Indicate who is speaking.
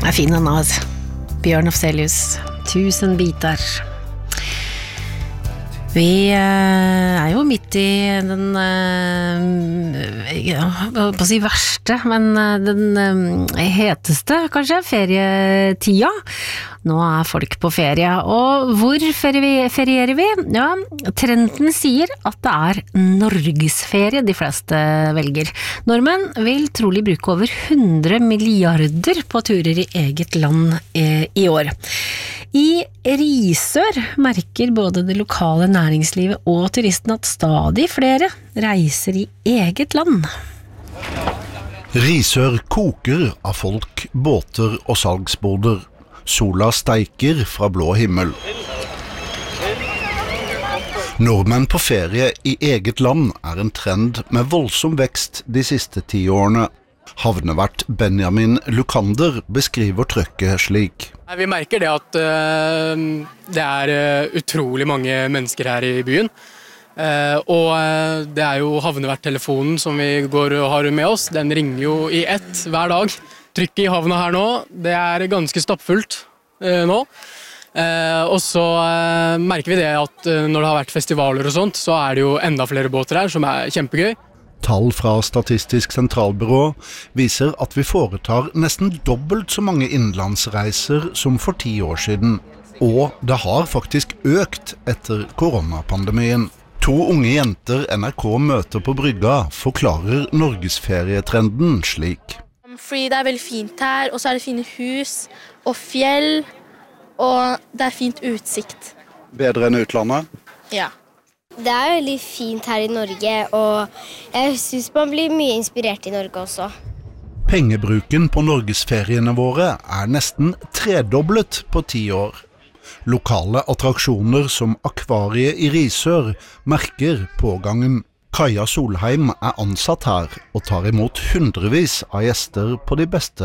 Speaker 1: Fin den altså. Bjørn Afzelius, 1000 bitar. Vi jo midt i den, på å si verste, men den heteste, kanskje, ferietida. Nå folk på ferie, og hvor ferierer vi? Ja, trenden sier at det Norgesferie de fleste velger. Nordmenn vil trolig bruke over 100 milliarder på turer i eget land i år. I Risør merker både det lokale næringslivet og turistene at stadig flere reiser i eget land.
Speaker 2: Risør koker av folk, båter og salgsboder. Sola steiker fra blå himmel. Nordmenn på ferie i eget land en trend med voldsom vekst de siste 10 årene. Havnevert Benjamin Lukander beskriver trøkket slik.
Speaker 3: Vi merker det at det utrolig mange mennesker her i byen. Og det jo havneverttelefonen som vi går og har med oss. Den ringer jo i ett hver dag. Trykket i havna her nå, det ganske stappfullt nå. Og så merker vi det at når det har vært festivaler og sånt, så det jo enda flere båter her, som kjempegøy.
Speaker 2: Tall fra Statistisk sentralbyrå viser at vi foretar nesten dobbelt så mange innenlandsreiser som for 10 år siden. Og det har faktisk økt etter koronapandemien. 2 unge jenter NRK møter på brygga forklarer Norgesferietrenden slik.
Speaker 4: Fordi det veldig fint her, og så det fine hus og fjell, og det fint utsikt.
Speaker 2: Bedre enn utlandet?
Speaker 4: Ja.
Speaker 5: Det veldig fint her i Norge, og jeg synes man blir mye inspirert i Norge også.
Speaker 2: Pengebruken på norgesferiene våre nesten tredoblet på 10 år. Lokale attraksjoner som akvariet i Risør merker pågangen. Kaja Solheim ansatt her og tar imot hundrevis av gjester på de beste